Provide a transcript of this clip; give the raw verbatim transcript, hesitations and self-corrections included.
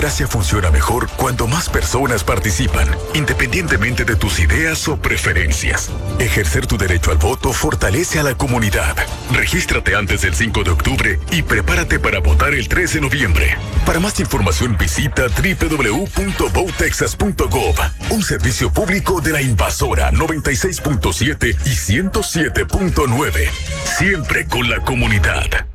democracia funciona mejor cuando más personas participan, independientemente de tus ideas o preferencias. Ejercer tu derecho al voto fortalece a la comunidad. Regístrate antes del cinco de octubre y prepárate para votar el tres de noviembre. Para más información visita doble u doble u doble u punto vote texas punto gov, un servicio público de la Invasora noventa y seis punto siete y ciento siete punto nueve. Siempre con la comunidad.